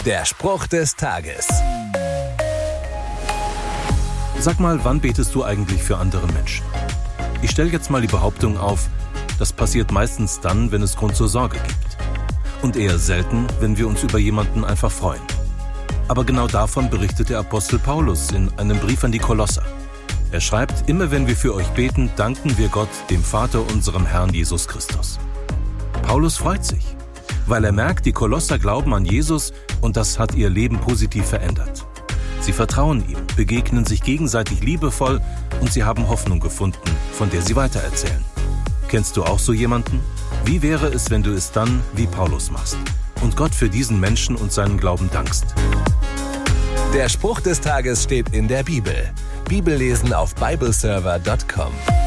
Der Spruch des Tages. Sag mal, wann betest du eigentlich für andere Menschen? Ich stelle jetzt mal die Behauptung auf, das passiert meistens dann, wenn es Grund zur Sorge gibt. Und eher selten, wenn wir uns über jemanden einfach freuen. Aber genau davon berichtet der Apostel Paulus in einem Brief an die Kolosser. Er schreibt, immer wenn wir für euch beten, danken wir Gott, dem Vater unserem Herrn Jesus Christus. Paulus freut sich, weil er merkt, die Kolosser glauben an Jesus und das hat ihr Leben positiv verändert. Sie vertrauen ihm, begegnen sich gegenseitig liebevoll und sie haben Hoffnung gefunden, von der sie weitererzählen. Kennst du auch so jemanden? Wie wäre es, wenn du es dann wie Paulus machst und Gott für diesen Menschen und seinen Glauben dankst? Der Spruch des Tages steht in der Bibel. Bibellesen auf bibleserver.com.